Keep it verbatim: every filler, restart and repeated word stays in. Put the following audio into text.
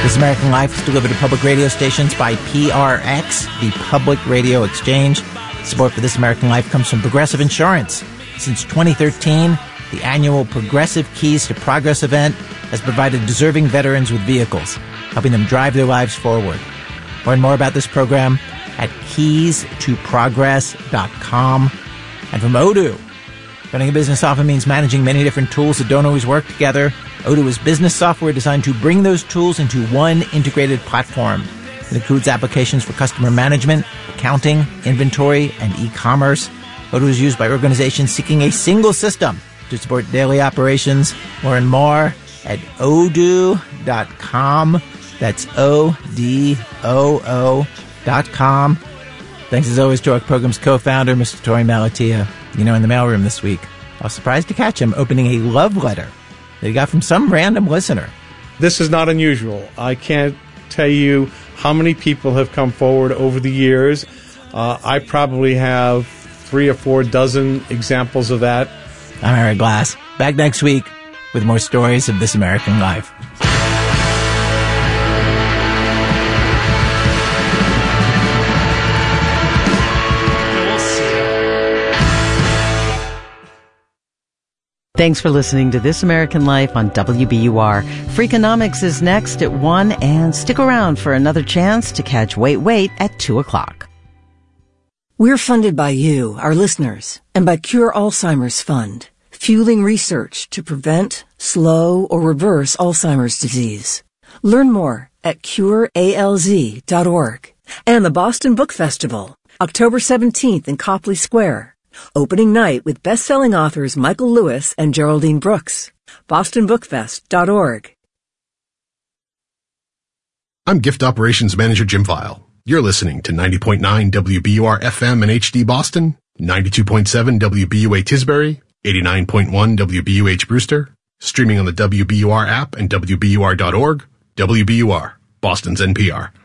This American Life is delivered to public radio stations by P R X, the Public Radio Exchange. Support for This American Life comes from Progressive Insurance. Since twenty thirteen, the annual Progressive Keys to Progress event has provided deserving veterans with vehicles, helping them drive their lives forward. Learn more about this program at keys to progress dot com. And from Odoo. Running a business often means managing many different tools that don't always work together. Odoo is business software designed to bring those tools into one integrated platform. It includes applications for customer management, accounting, inventory, and e-commerce. Odoo is used by organizations seeking a single system to support daily operations. Learn more at odoo dot com. That's O D O O dot com. Thanks as always to our program's co-founder, Mister Torey Malatia. You know, in the mailroom this week, I was surprised to catch him opening a love letter that he got from some random listener. This is not unusual. I can't tell you how many people have come forward over the years. Uh, I probably have three or four dozen examples of that. I'm Eric Glass. Back next week with more stories of This American Life. Thanks for listening to This American Life on W B U R. Freakonomics is next at one, and stick around for another chance to catch Wait Wait at two o'clock. We're funded by you, our listeners, and by Cure Alzheimer's Fund, fueling research to prevent, slow, or reverse Alzheimer's disease. Learn more at cure A L Z dot org. And the Boston Book Festival, October seventeenth in Copley Square. Opening night with best-selling authors Michael Lewis and Geraldine Brooks. boston book fest dot org. I'm Gift Operations Manager Jim Vile. You're listening to ninety point nine W B U R F M and H D Boston, ninety-two point seven W B U A Tisbury, eighty-nine point one W B U H Brewster, streaming on the W B U R app and W B U R dot org. W B U R, Boston's N P R.